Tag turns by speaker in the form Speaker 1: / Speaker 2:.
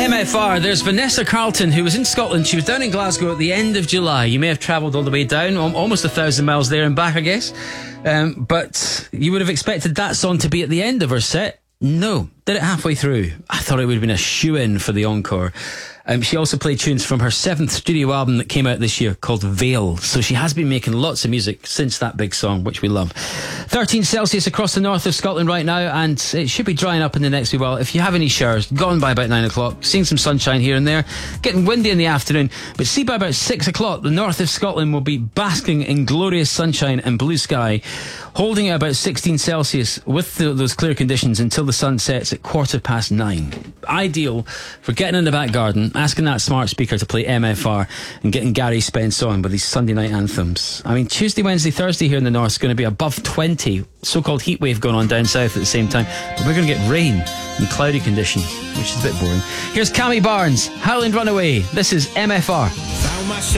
Speaker 1: MFR, there's Vanessa Carlton, who was in Scotland. She was down in Glasgow at the end of July. You may have travelled all the way down, almost 1,000 miles there and back, I guess. But you would have expected that song to be at the end of her set. No, did it halfway through. I thought it would have been a shoe-in for the encore. She also played tunes from her 7th studio album that came out this year called Veil. So she has been making lots of music since that big song, which we love. 13 Celsius across the north of Scotland right now, and it should be drying up in the next wee while. If you have any showers, gone by about 9 o'clock, seeing some sunshine here and there, getting windy in the afternoon, but see by about 6 o'clock, the north of Scotland will be basking in glorious sunshine and blue sky, holding at about 16 Celsius with those clear conditions until the sun sets at 9:15. Ideal for getting in the back garden, asking that smart speaker to play MFR and getting Gary Spence on with these Sunday night anthems. I mean, Tuesday, Wednesday, Thursday here in the north is going to be above 20, so-called heat wave going on down south at the same time, but we're going to get rain and cloudy conditions, which is a bit boring. Here's Cammy Barnes, Howland Runaway. This is MFR.